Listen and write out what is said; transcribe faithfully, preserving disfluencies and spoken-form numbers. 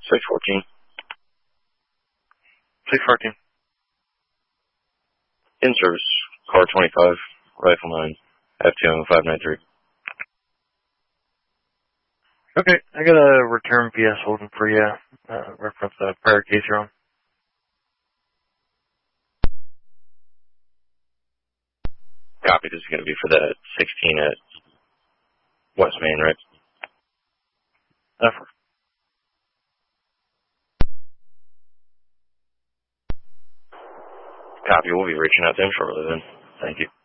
six fourteen. six fourteen. In service. Car twenty-five, Rifle nine, F two M five nine three. Okay, I got a return V S holding for you. Uh, reference the prior case you're on. Copy. This is going to be for that sixteen at West Main, right? Effort. Copy. We'll be reaching out to him shortly then. Thank you.